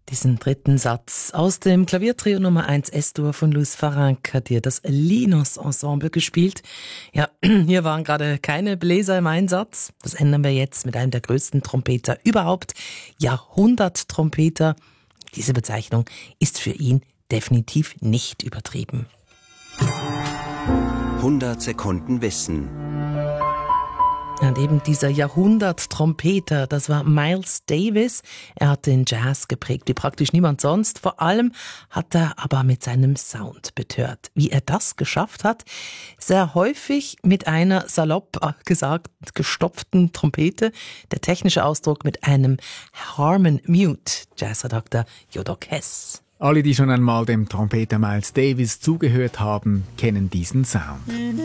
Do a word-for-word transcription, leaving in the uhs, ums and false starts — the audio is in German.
Diesen dritten Satz aus dem Klaviertrio Nummer eins S-Dur von Luis Farank hat dir das Linos Ensemble gespielt. Ja, hier waren gerade keine Bläser im Einsatz. Das ändern wir jetzt mit einem der größten Trompeter überhaupt. Jahrhundert-Trompeter. Diese Bezeichnung ist für ihn definitiv nicht übertrieben. hundert Sekunden Wissen. Und eben dieser Jahrhundert-Trompeter, das war Miles Davis. Er hat den Jazz geprägt wie praktisch niemand sonst. Vor allem hat er aber mit seinem Sound betört. Wie er das geschafft hat, sehr häufig mit einer salopp gesagt gestopften Trompete. Der technische Ausdruck mit einem Harmon Mute. Jazzredakteur Jodok Hess. Alle, die schon einmal dem Trompeter Miles Davis zugehört haben, kennen diesen Sound.